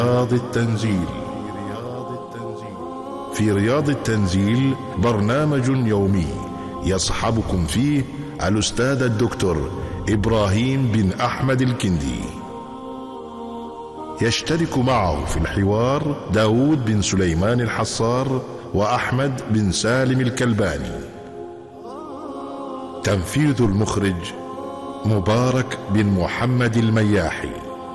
رياض التنزيل. في رياض التنزيل برنامج يومي يصحبكم فيه الأستاذ الدكتور إبراهيم بن أحمد الكندي. يشترك معه في الحوار داود بن سليمان الحصار وأحمد بن سالم الكلباني. تنفيذ المخرج مبارك بن محمد المياحي.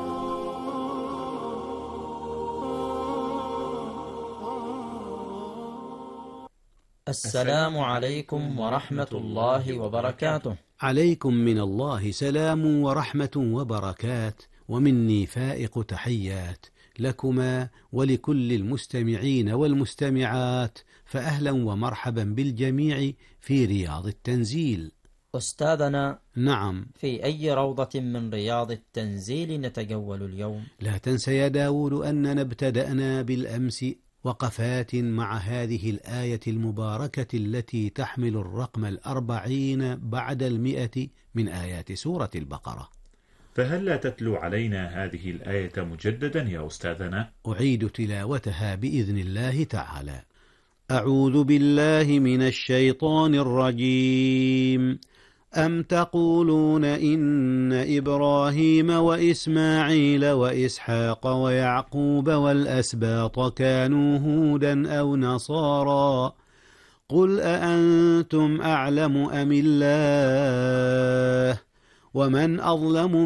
السلام عليكم ورحمة الله وبركاته. عليكم من الله سلام ورحمة وبركات، ومني فائق تحيات لكما ولكل المستمعين والمستمعات، فأهلا ومرحبا بالجميع في رياض التنزيل. أستاذنا، نعم، في أي روضة من رياض التنزيل نتجول اليوم؟ لا تنسى يا داود أننا ابتدأنا بالأمس وقفات مع هذه الآية المباركة التي تحمل الرقم 40 بعد 100 من آيات سورة البقرة. فهل لا تتلو علينا هذه الآية مجددا يا أستاذنا؟ أعيد تلاوتها بإذن الله تعالى. أعوذ بالله من الشيطان الرجيم. أم تقولون إن إبراهيم وإسماعيل وإسحاق ويعقوب والأسباط كانوا هودا أو نصارى؟ قل أأنتم أعلم أم الله؟ ومن أظلم